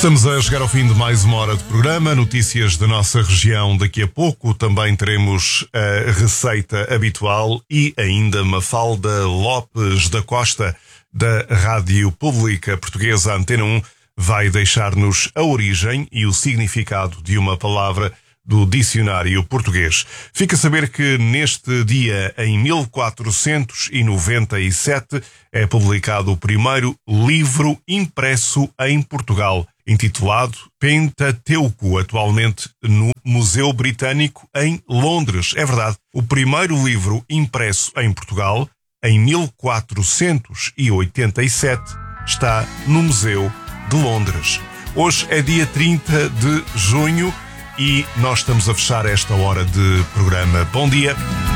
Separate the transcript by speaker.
Speaker 1: Estamos a chegar ao fim de mais uma hora de programa. Notícias da nossa região daqui a pouco. Também teremos a receita habitual e ainda Mafalda Lopes da Costa, da Rádio Pública Portuguesa Antena 1, vai deixar-nos a origem e o significado de uma palavra do dicionário português. Fica a saber que neste dia, em 1497, é publicado o primeiro livro impresso em Portugal, intitulado Pentateuco, atualmente no Museu Britânico em Londres. É verdade, o primeiro livro impresso em Portugal, em 1487, está no Museu de Londres. Hoje é dia 30 de junho e nós estamos a fechar esta hora de programa. Bom dia.